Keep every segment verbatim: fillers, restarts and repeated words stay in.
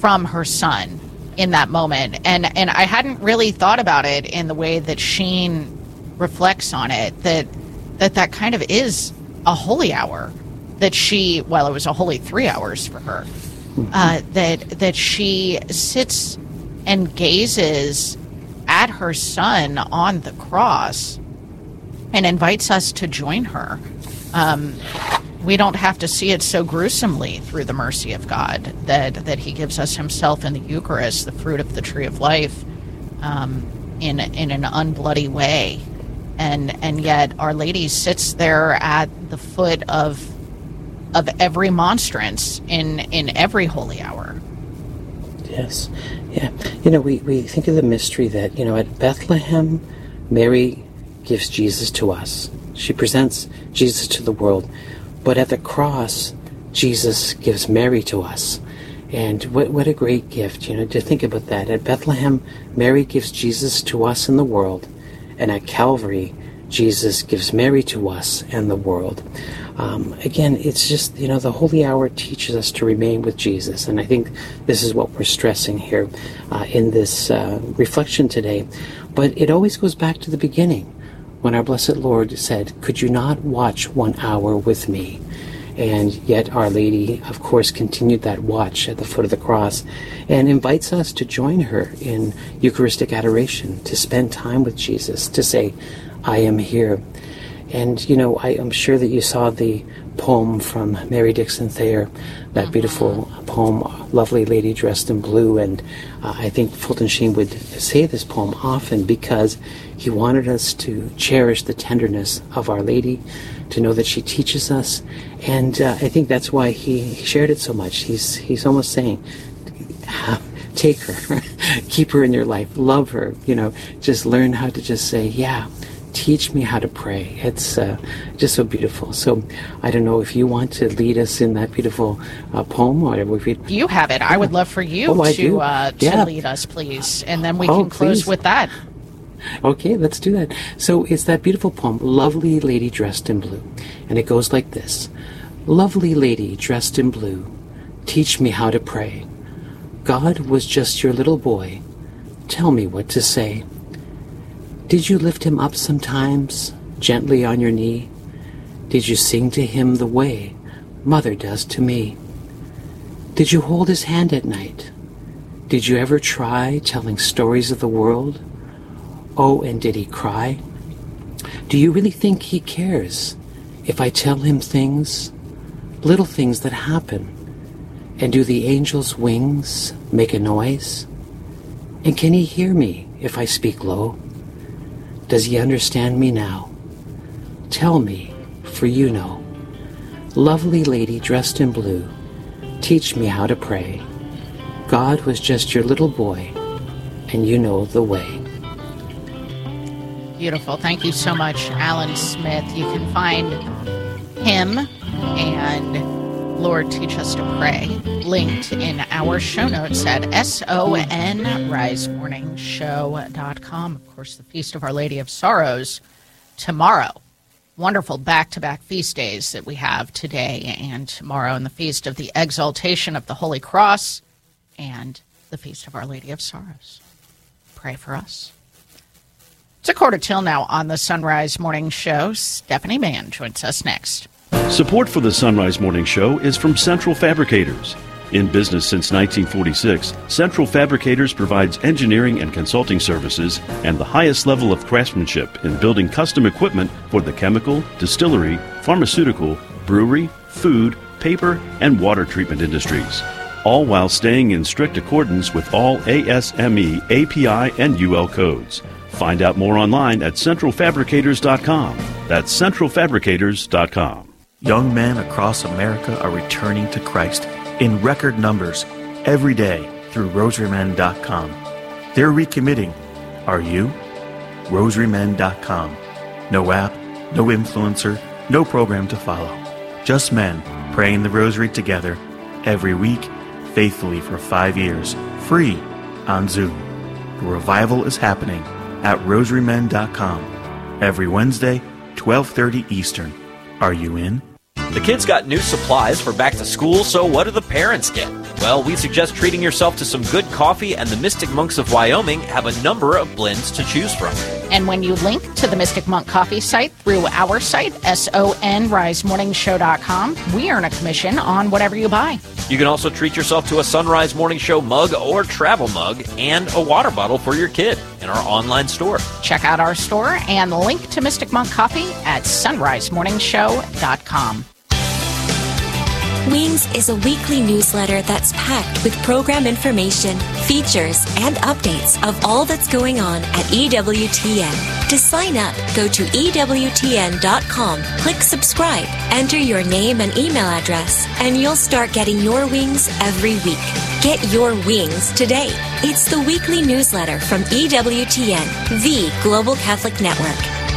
from her son in that moment. And and I hadn't really thought about it in the way that Sheen reflects on it, that that that kind of is a holy hour, that she, well, it was a holy three hours for her, uh, that that she sits and gazes at her son on the cross and invites us to join her. Um, we don't have to see it so gruesomely through the mercy of God, that, that he gives us himself in the Eucharist, the fruit of the tree of life, um, in in an unbloody way. And and yet Our Lady sits there at the foot of of every monstrance in, in every holy hour. Yes. Yeah. You know, we, we think of the mystery that, you know, at Bethlehem, Mary gives Jesus to us. She presents Jesus to the world. But at the cross, Jesus gives Mary to us. And what what a great gift, you know, to think about that. At Bethlehem, Mary gives Jesus to us in the world. And at Calvary, Jesus gives Mary to us and the world. Um, again, it's just, you know, the holy hour teaches us to remain with Jesus. And I think this is what we're stressing here uh, in this uh, reflection today. But it always goes back to the beginning, when our Blessed Lord said, "Could you not watch one hour with me?" And yet Our Lady, of course, continued that watch at the foot of the cross and invites us to join her in Eucharistic adoration, to spend time with Jesus, to say, "I am here." And, you know, I, I'm sure that you saw the poem from Mary Dixon Thayer, that beautiful poem, Lovely Lady Dressed in Blue. And uh, I think Fulton Sheen would say this poem often because he wanted us to cherish the tenderness of Our Lady, to know that she teaches us. And uh, I think that's why he, he shared it so much. He's, he's almost saying, take her, keep her in your life, love her, you know, just learn how to just say, yeah, teach me how to pray. It's uh, just so beautiful. So I don't know if you want to lead us in that beautiful uh, poem, or if we you have it. I would love for you oh, to uh, to yeah. lead us, please, and then we oh, can close please. with that. Okay, let's do that. So it's that beautiful poem, Lovely Lady Dressed in Blue, and it goes like this: Lovely lady dressed in blue, teach me how to pray. God was just your little boy. Tell me what to say. Did you lift him up sometimes, gently on your knee? Did you sing to him the way Mother does to me? Did you hold his hand at night? Did you ever try telling stories of the world? Oh, and did he cry? Do you really think he cares if I tell him things, little things that happen? And do the angels' wings make a noise? And can he hear me if I speak low? Does he understand me now? Tell me, for you know. Lovely lady dressed in blue, teach me how to pray. God was just your little boy, and you know the way. Beautiful. Thank you so much, Alan Smith. You can find him and Lord Teach Us to Pray linked in our show notes at son rise morning show dot com. Of course, the Feast of Our Lady of Sorrows tomorrow. Wonderful back-to-back feast days that we have today and tomorrow, and the Feast of the Exaltation of the Holy Cross and the Feast of Our Lady of Sorrows. Pray for us. It's a quarter till now on the Sunrise Morning Show. Stephanie Mann joins us next. Support for the Sunrise Morning Show is from Central Fabricators. In business since nineteen forty-six, Central Fabricators provides engineering and consulting services and the highest level of craftsmanship in building custom equipment for the chemical, distillery, pharmaceutical, brewery, food, paper, and water treatment industries, all while staying in strict accordance with all A S M E, A P I, and U L codes. Find out more online at central fabricators dot com. That's central fabricators dot com. Young men across America are returning to Christ in record numbers every day through rosary men dot com. They're recommitting. Are you? rosary men dot com. No app, no influencer, no program to follow. Just men praying the rosary together every week, faithfully for five years, free on Zoom. The revival is happening at rosary men dot com every Wednesday, twelve thirty Eastern. Are you in? The kids got new supplies for back to school, so what do the parents get? Well, we suggest treating yourself to some good coffee, and the Mystic Monks of Wyoming have a number of blends to choose from. And when you link to the Mystic Monk Coffee site through our site, S O N rise morning show dot com, we earn a commission on whatever you buy. You can also treat yourself to a Sunrise Morning Show mug or travel mug and a water bottle for your kid in our online store. Check out our store and link to Mystic Monk Coffee at sunrise morning show dot com. Wings is a weekly newsletter that's packed with program information, features, and updates of all that's going on at E W T N. To sign up, go to E W T N dot com, click subscribe, enter your name and email address, and you'll start getting your wings every week. Get your wings today. It's the weekly newsletter from E W T N, the Global Catholic Network.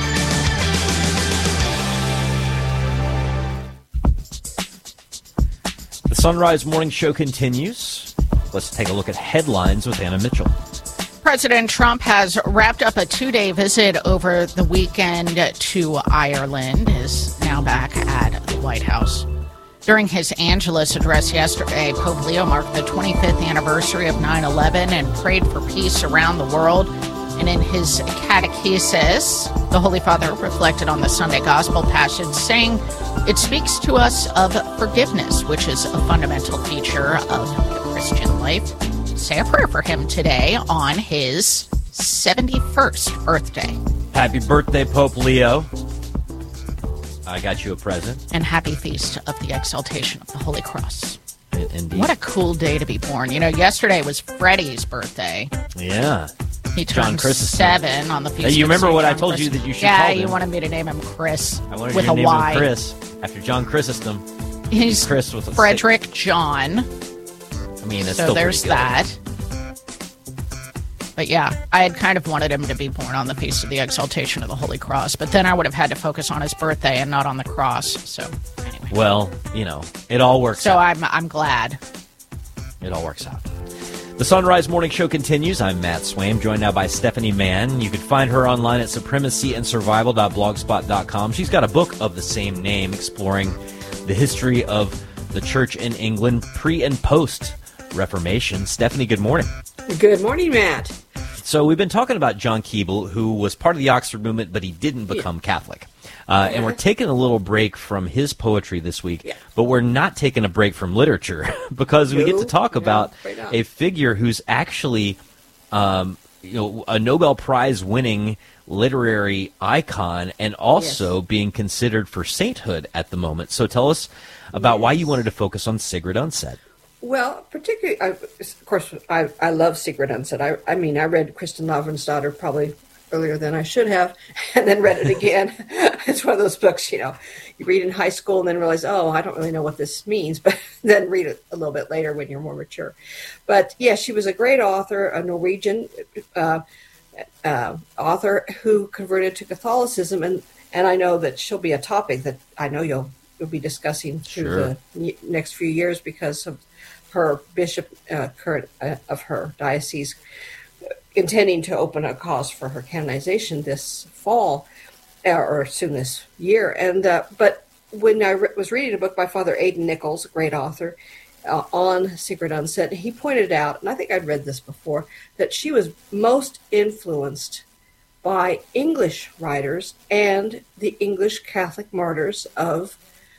The Sunrise Morning Show continues. Let's take a look at headlines with Anna Mitchell. President Trump has wrapped up a two-day visit over the weekend to Ireland, is now back at the White House. During his Angelus address yesterday, Pope Leo marked the twenty-fifth anniversary of nine eleven and prayed for peace around the world. And in his catechesis, the Holy Father reflected on the Sunday Gospel passage, saying it speaks to us of forgiveness, which is a fundamental feature of the Christian life. Say a prayer for him today on his seventy-first birthday. Happy birthday, Pope Leo. I got you a present. And happy feast of the exaltation of the Holy Cross. Indeed. What a cool day to be born. You know, yesterday was Freddie's birthday. Yeah. He John turned Chris seven on the feast. Hey, you of remember Saint what I John told Chris- you that you should yeah, call Yeah, him? you wanted me to name him Chris I wanted with you to a name Y. him Chris after John Chrysostom. He's Chris with a Frederick John. I mean, that's So still there's pretty good. that. But yeah, I had kind of wanted him to be born on the Feast of the Exaltation of the Holy Cross, but then I would have had to focus on his birthday and not on the cross. So anyway. Well, you know, it all works So out. I'm I'm glad. It all works out. The Sunrise Morning Show continues. I'm Matt Swaim, joined now by Stephanie Mann. You can find her online at supremacy and survival dot blogspot dot com. She's got a book of the same name exploring the history of the church in England pre and post Reformation. Stephanie, good morning. Good morning, Matt. So we've been talking about John Keble, who was part of the Oxford movement, but he didn't become yeah. Catholic. Uh, and we're taking a little break from his poetry this week, yeah. but we're not taking a break from literature because we no, get to talk no, about right a figure who's actually um, you know, a Nobel Prize winning literary icon and also yes. being considered for sainthood at the moment. So tell us about yes. why you wanted to focus on Sigrid Undset. Well, particularly, I, of course, I, I love Sigrid Undset. I, I mean, I read Kristin Lavransdatter probably earlier than I should have, and then read it again. It's one of those books, you know, you read in high school and then realize, oh, I don't really know what this means, but then read it a little bit later when you're more mature. But yeah, she was a great author, a Norwegian uh, uh, author who converted to Catholicism, and, and I know that she'll be a topic that I know you'll you'll be discussing through sure. the next few years because of her bishop uh, current uh, of her diocese intending to open a cause for her canonization this fall uh, or soon this year. And uh, but when I re- was reading a book by Father Aidan Nichols, a great author, uh, on Sigrid Undset, he pointed out, and I think I'd read this before, that she was most influenced by English writers and the English Catholic martyrs of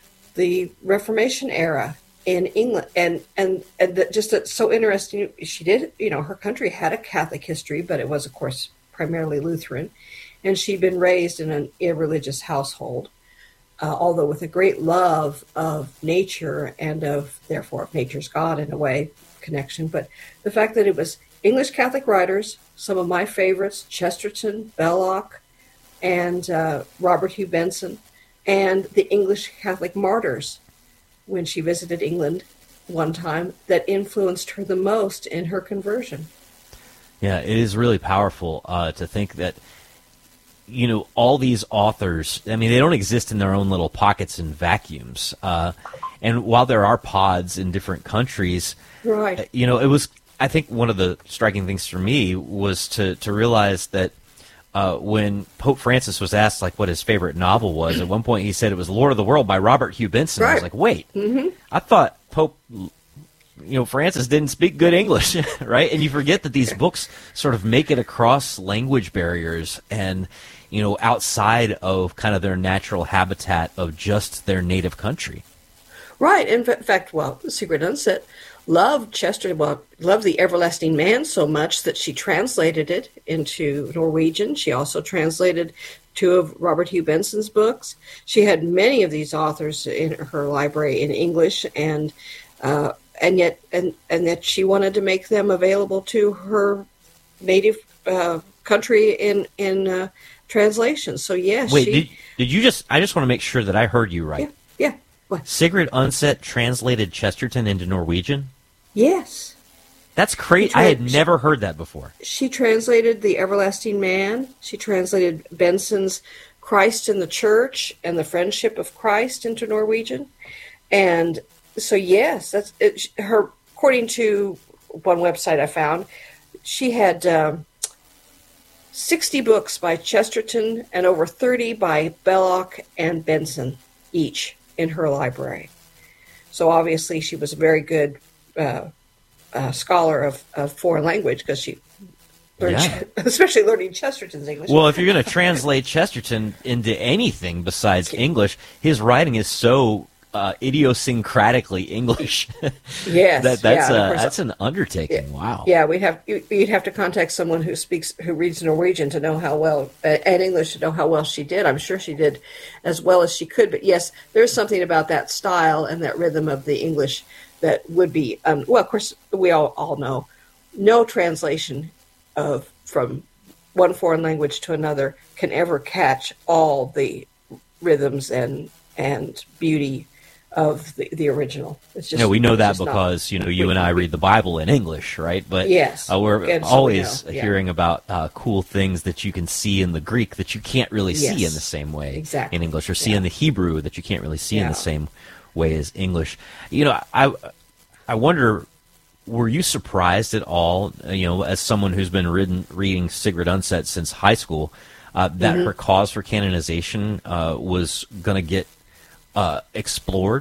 the Reformation era in England. And and, and that just that's so interesting. She did, you know, her country had a Catholic history, but it was, of course, primarily Lutheran. And she'd been raised in an irreligious household, uh, although with a great love of nature and of, therefore, of nature's God in a way, connection. But the fact that it was English Catholic writers, some of my favorites, Chesterton, Belloc, and uh, Robert Hugh Benson, and the English Catholic martyrs, when she visited England one time, that influenced her the most in her conversion. Yeah, it is really powerful uh, to think that, you know, all these authors, I mean, they don't exist in their own little pockets and vacuums. Uh, and while there are pods in different countries, right. you know, it was, I think one of the striking things for me was to, to realize that Uh, when Pope Francis was asked like what his favorite novel was, at one point he said it was Lord of the World by Robert Hugh Benson. Right. I was like, wait, mm-hmm. I thought Pope you know, Francis didn't speak good English, right? And you forget that these books sort of make it across language barriers and, you know, outside of kind of their natural habitat of just their native country. Right. In fact, well, Sigrid Undset loved Chester, well, loved The Everlasting Man so much that she translated it into Norwegian. She also translated two of Robert Hugh Benson's books. She had many of these authors in her library in English, and uh, and yet and and that she wanted to make them available to her native uh, country in in uh, translation. So yes, wait, she, did, did you just? I just want to make sure that I heard you right. Yeah, yeah. What? Sigrid Undset translated Chesterton into Norwegian? Yes. That's crazy. I had never heard that before. She translated The Everlasting Man. She translated Benson's Christ in the Church and the Friendship of Christ into Norwegian. And so, yes, that's it, her. According to one website I found, she had um, sixty books by Chesterton and over thirty by Belloc and Benson each in her library. So obviously she was a very good uh, uh, scholar of, of foreign language, because she learned, yeah. especially learning Chesterton's English. Well, if you're going to translate Chesterton into anything besides English, his writing is so uh, idiosyncratically English. Yes, that, that's yeah, a, that's an undertaking. Yeah. Wow. Yeah, we'd have you'd have to contact someone who speaks who reads Norwegian to know how well uh, and English to know how well she did. I'm sure she did as well as she could. But yes, there's something about that style and that rhythm of the English that would be um, well. Of course, we all all know no translation of from one foreign language to another can ever catch all the rhythms and and beauty of the, the original. It's just, yeah, we know that just because, not, you know, you we, and I we, read the Bible in English, right? But yes, uh, we're and so always we know, yeah. hearing about uh, cool things that you can see in the Greek that you can't really yes, see in the same way exactly. in English, or see yeah. in the Hebrew that you can't really see yeah. in the same way as English. You know, I I wonder, were you surprised at all, you know, as someone who's been reading, reading Sigrid Undset since high school, uh, that mm-hmm. her cause for canonization uh, was going to get uh, explored?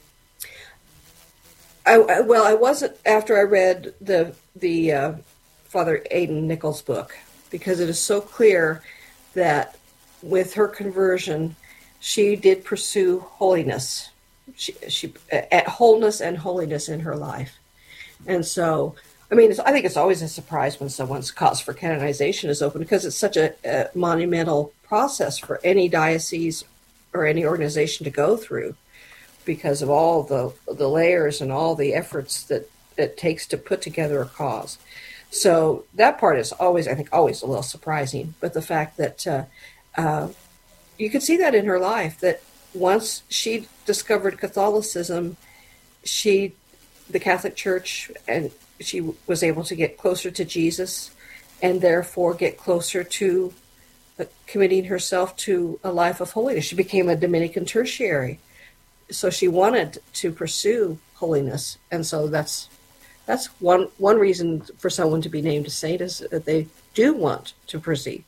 I, I, well, I wasn't after I read the the uh, Father Aidan Nichols book, because it is so clear that with her conversion, she did pursue holiness, she, she at wholeness and holiness in her life, and so I mean, it's, I think it's always a surprise when someone's cause for canonization is open, because it's such a, a monumental process for any diocese or any organization to go through, because of all the the layers and all the efforts that it takes to put together a cause. So that part is always, I think, always a little surprising. But the fact that uh, uh, you could see that in her life, that once she discovered Catholicism, she, the Catholic Church, and she was able to get closer to Jesus, and therefore get closer to uh, committing herself to a life of holiness. She became a Dominican tertiary. So she wanted to pursue holiness, and so that's that's one one reason for someone to be named a saint, is that they do want to proceed.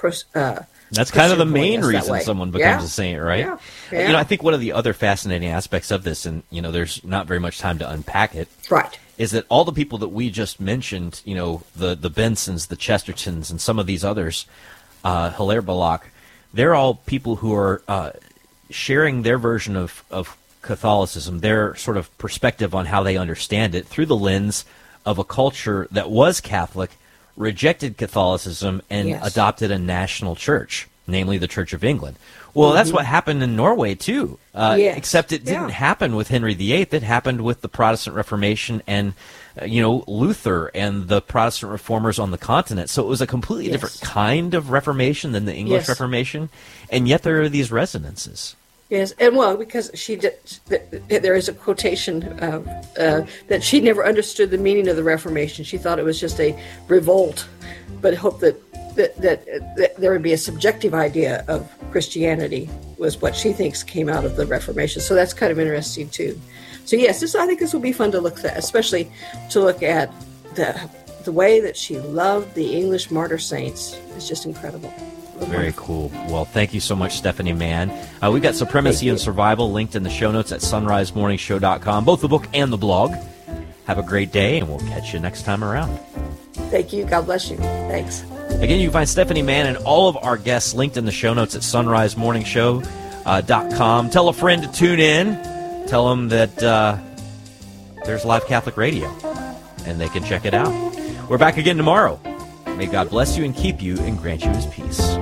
Uh, that's kind of the main reason someone becomes yeah. a saint, right? Yeah. Yeah. You know, I think one of the other fascinating aspects of this, and you know, there's not very much time to unpack it, right, is that all the people that we just mentioned, you know, the the Bensons, the Chestertons, and some of these others, uh, Hilaire Belloc, they're all people who are Uh, sharing their version of, of Catholicism, their sort of perspective on how they understand it through the lens of a culture that was Catholic, rejected Catholicism, and yes. adopted a national church, namely the Church of England. Well, mm-hmm. that's what happened in Norway, too, uh, yes. except it didn't yeah. happen with Henry the Eighth. It happened with the Protestant Reformation and, uh, you know, Luther and the Protestant reformers on the continent. So it was a completely yes. different kind of Reformation than the English yes. Reformation, and yet there are these resonances. Yes, and well, because she did, there is a quotation of, uh, that she never understood the meaning of the Reformation. She thought it was just a revolt, but hoped that that, that that there would be a subjective idea of Christianity, was what she thinks came out of the Reformation. So that's kind of interesting too. So yes, this I think this will be fun to look at, especially to look at the the way that she loved the English martyr saints. It's just incredible. Very cool. Well, thank you so much, Stephanie Mann. Uh, we've got Supremacy and Survival linked in the show notes at sunrise morning show dot com, both the book and the blog. Have a great day, and we'll catch you next time around. Thank you. God bless you. Thanks. Again, you can find Stephanie Mann and all of our guests linked in the show notes at sunrise morning show dot com. Tell a friend to tune in. Tell them that uh, there's Live Catholic Radio, and they can check it out. We're back again tomorrow. May God bless you and keep you and grant you his peace.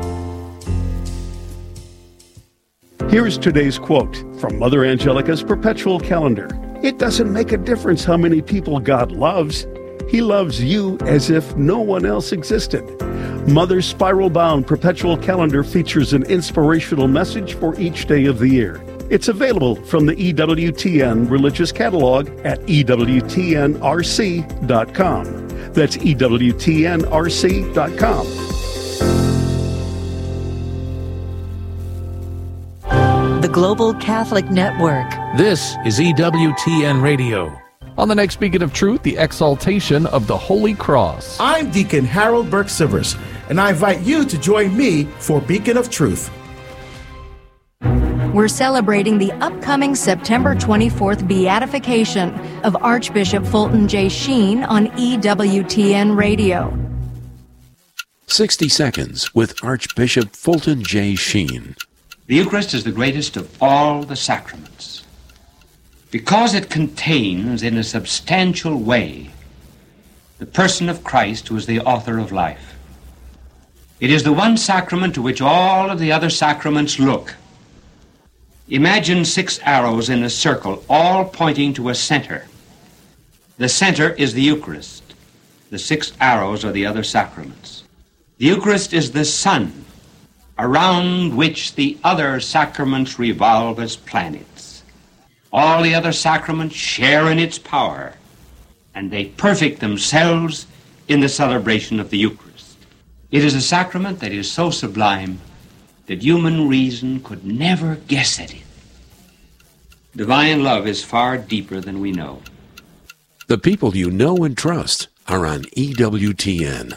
Here is today's quote from Mother Angelica's Perpetual Calendar. It doesn't make a difference how many people God loves. He loves you as if no one else existed. Mother's spiral-bound Perpetual Calendar features an inspirational message for each day of the year. It's available from the E W T N Religious Catalog at E W T N R C dot com. That's E W T N R C dot com. The Global Catholic Network. This is E W T N Radio. On the next Beacon of Truth, the exaltation of the Holy Cross. I'm Deacon Harold Burke-Sivers, and I invite you to join me for Beacon of Truth. We're celebrating the upcoming September twenty-fourth beatification of Archbishop Fulton J. Sheen on E W T N Radio. sixty seconds with Archbishop Fulton J. Sheen. The Eucharist is the greatest of all the sacraments because it contains in a substantial way the person of Christ, who is the author of life. It is the one sacrament to which all of the other sacraments look. Imagine six arrows in a circle, all pointing to a center. The center is the Eucharist. The six arrows are the other sacraments. The Eucharist is the sun around which the other sacraments revolve as planets. All the other sacraments share in its power, and they perfect themselves in the celebration of the Eucharist. It is a sacrament that is so sublime that human reason could never guess at it. Divine love is far deeper than we know. The people you know and trust are on E W T N.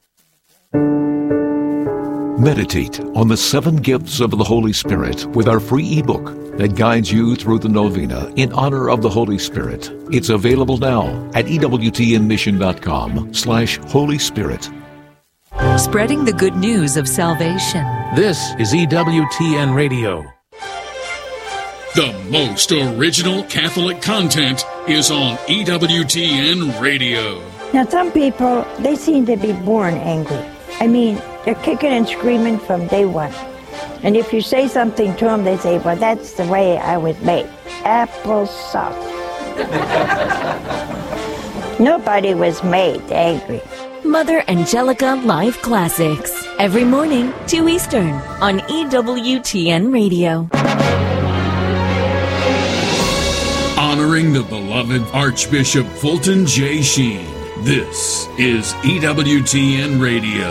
Meditate on the seven gifts of the Holy Spirit with our free ebook that guides you through the novena in honor of the Holy Spirit. It's available now at E W T N mission dot com slash Holy Spirit. Spreading the good news of salvation. This is E W T N Radio. The most original Catholic content is on E W T N Radio. Now, some people, they seem to be born angry. I mean, they're kicking and screaming from day one. And if you say something to them, they say, well, that's the way I was made. Applesauce. Nobody was made angry. Mother Angelica Live Classics. Every morning, two Eastern, on E W T N Radio. Honoring the beloved Archbishop Fulton J. Sheen. This is E W T N Radio.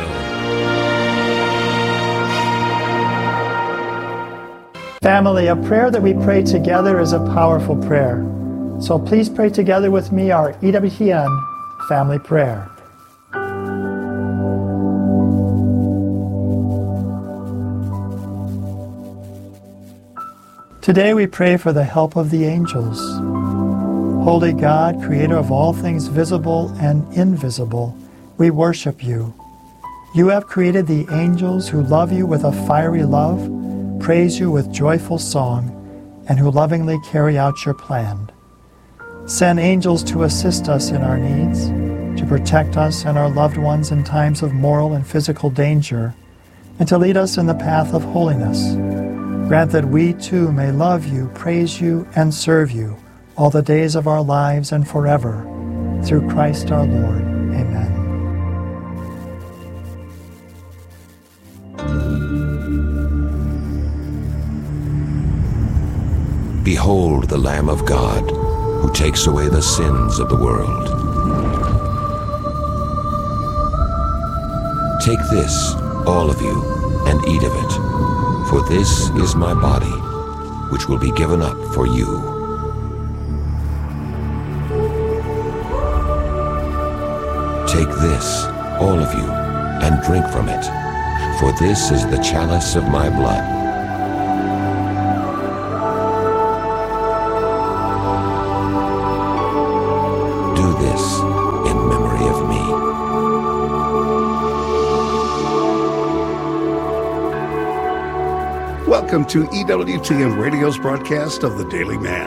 Family, a prayer that we pray together is a powerful prayer. So please pray together with me our E W T N family prayer. Today we pray for the help of the angels. Holy God, creator of all things visible and invisible, we worship you. You have created the angels who love you with a fiery love, praise you with joyful song, and who lovingly carry out your plan. Send angels to assist us in our needs, to protect us and our loved ones in times of moral and physical danger, and to lead us in the path of holiness. Grant that we too may love you, praise you, and serve you all the days of our lives and forever. Through Christ our Lord. Amen. Behold the Lamb of God, who takes away the sins of the world. Take this, all of you, and eat of it, for this is my body, which will be given up for you. Take this, all of you, and drink from it, for this is the chalice of my blood. Do welcome to E W T N Radio's broadcast of the Daily Man.